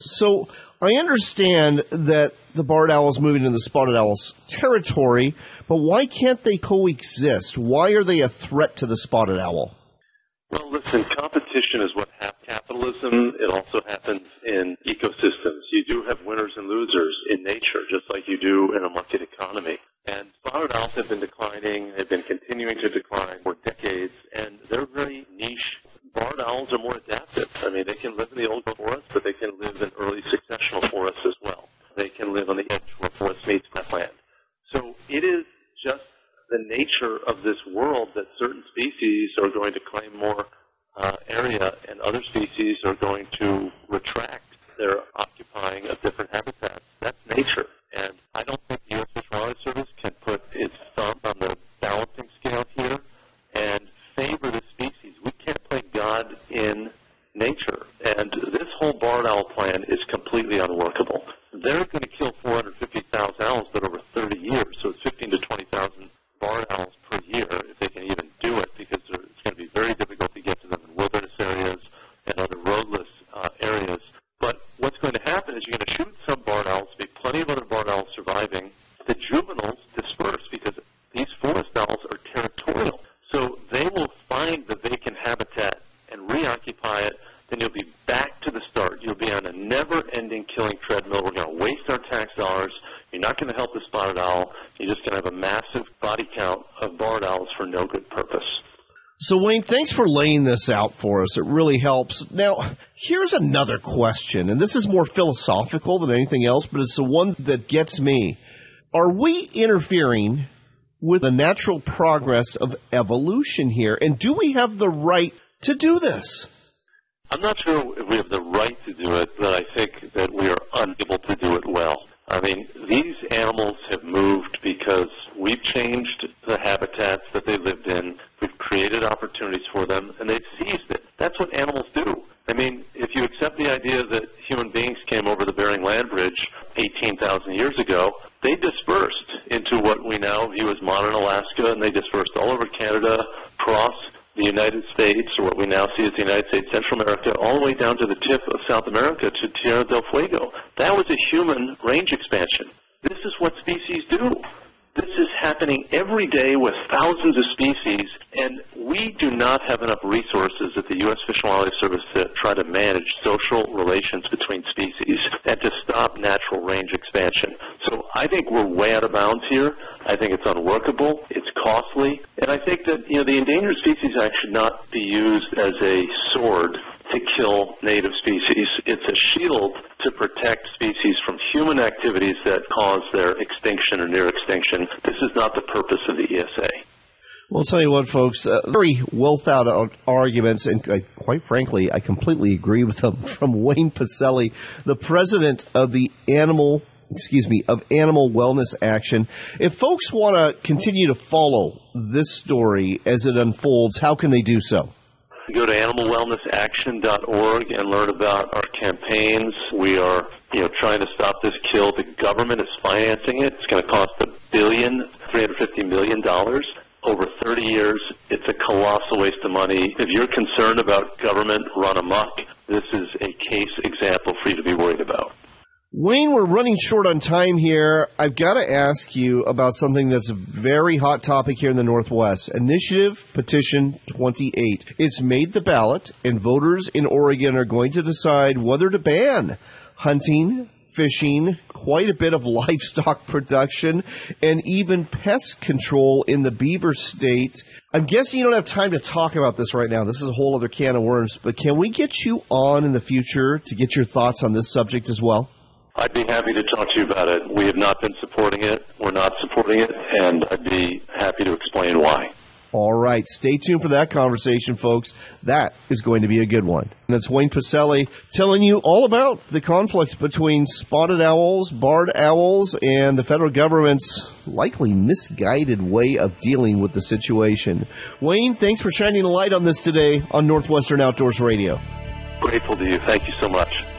So I understand that the barred owl is moving into the spotted owl's territory, but why can't they coexist? Why are they a threat to the spotted owl? Well, listen, competition is what capitalism. It also happens in ecosystems. You do have winners and losers in nature, just like you do in a market economy. And spotted owls have been declining. They've been continuing to decline for decades, and they're very niche. Barred owls are more adaptive. I mean, they can live in the old forest, but they can live in early successional forests as well. They can live on the edge where forest meets grassland. So it is just the nature of this world that certain species are going to claim more area and other species are going to retract. They're occupying a different habitat. That's nature. And I don't think the U.S. Fish and Wildlife Service can put its thumb on the balancing scale here and favor the species. We can't play God in nature. And this whole barred owl plan is completely unworkable. They're going to kill 450,000 owls, but over 30 years. So it's 15 to 20,000 barred owls per year, if they can even do it, because it's going to be very difficult to get to them in wilderness areas and other roadless areas. But what's going to happen is you're going to shoot some barred owls, be plenty of other barred owls surviving. The juveniles disperse because these forest owls are territorial. So they will find the vacant habitat and reoccupy it. Then you'll be back to the start. You'll be on a never-ending killing treadmill. We're going to waste our tax dollars. You're not going to help the spotted owl. You're just going to have a massive body count of barred owls for no good purpose. So, Wayne, thanks for laying this out for us. It really helps. Now, here's another question, and this is more philosophical than anything else, but it's the one that gets me. Are we interfering with the natural progress of evolution here, and do we have the right to do this? I'm not sure if we have the right to do it, but I think that we are unable to do it well. I mean, these animals have moved because we've changed the habitats that they lived in. We've created opportunities for them, and they've seized it. That's what animals do. I mean, if you accept the idea that human beings came over the Bering Land Bridge 18,000 years ago, they dispersed into what we now view as modern Alaska, and they dispersed all over Canada, across the United States, or what we now see as the United States, Central America, all the way down to the tip of South America to Tierra del Fuego. That was a human range expansion. This is what species do. This is happening every day with thousands of species, and we do not have enough resources at the U.S. Fish and Wildlife Service to try to manage social relations between species and to stop natural range expansion. So I think we're way out of bounds here. I think it's unworkable. It's costly. And I think that, the Endangered Species Act should not be used as a sword to kill native species. It's a shield to protect species from human activities that cause their extinction or near extinction. This is not the purpose of the ESA. Well, I'll tell you what, folks, very well thought out arguments, and quite frankly, I completely agree with them, from Wayne Pacelle, the president of the Animal Wellness Action. If folks want to continue to follow this story as it unfolds, how can they do so? Go to animalwellnessaction.org and learn about our campaigns. We are, trying to stop this kill. The government is financing it. It's going to cost $1.35 billion over 30 years. It's a colossal waste of money. If you're concerned about government run amok, this is a case example for you to be worried about. Wayne, we're running short on time here. I've got to ask you about something that's a very hot topic here in the Northwest. Initiative Petition 28. It's made the ballot, and voters in Oregon are going to decide whether to ban hunting, fishing, quite a bit of livestock production, and even pest control in the beaver state. I'm guessing you don't have time to talk about this right now. This is a whole other can of worms. But can we get you on in the future to get your thoughts on this subject as well? I'd be happy to talk to you about it. We have not been supporting it. We're not supporting it, and I'd be happy to explain why. All right. Stay tuned for that conversation, folks. That is going to be a good one. And that's Wayne Pacelle telling you all about the conflict between spotted owls, barred owls, and the federal government's likely misguided way of dealing with the situation. Wayne, thanks for shining a light on this today on Northwestern Outdoors Radio. Grateful to you. Thank you so much.